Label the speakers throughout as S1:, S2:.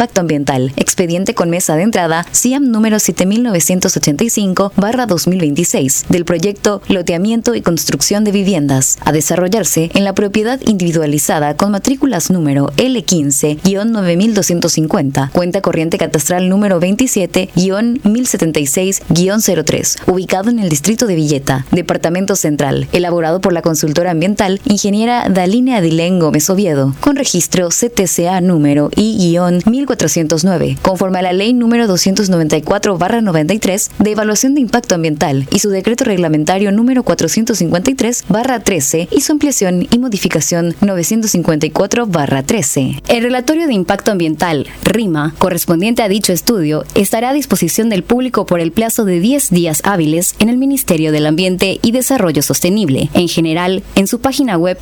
S1: impacto ambiental, expediente con mesa de entrada CIAM número 7985/2026, del proyecto Loteamiento y Construcción de Viviendas, a desarrollarse en la propiedad individualizada con matrículas número L15-9250, cuenta corriente catastral número 27-1076-03, ubicado en el distrito de Villeta, Departamento Central, elaborado por la consultora ambiental ingeniera Daline Adilén Gómez Oviedo, con registro CTCA número I-1409, conforme a la ley número 294/93 de evaluación de impacto ambiental y su decreto reglamentario número 453/13 y su ampliación y modificación 954/13. El relatorio de impacto ambiental, RIMA, correspondiente a dicho estudio, estará a disposición del público por el plazo de 10 días hábiles en el Ministerio del Ambiente y Desarrollo Sostenible, en general en su página web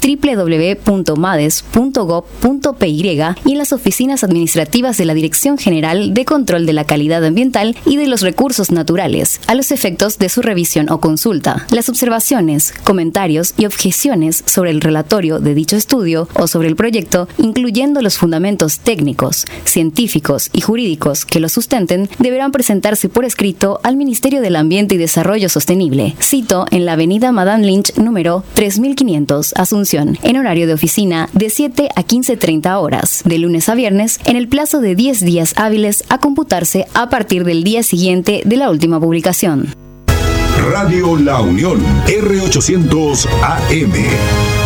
S1: www.mades.gov.py y en las oficinas administrativas de la Dirección General de Control de la Calidad Ambiental y de los Recursos Naturales, a los efectos de su revisión o consulta. Las observaciones, comentarios y objeciones sobre el relatorio de dicho estudio o sobre el proyecto, incluyendo los fundamentos técnicos, científicos y jurídicos que lo sustenten, deberán presentarse por escrito al Ministerio del Ambiente y Desarrollo Sostenible, cito en la avenida Madame Lynch número 3500, Asunción, en horario de oficina de 7 a 15:30 horas, de lunes a viernes, en el plazo de 10 días hábiles a computarse a partir del día siguiente de la última publicación.
S2: Radio La Unión, R800 AM.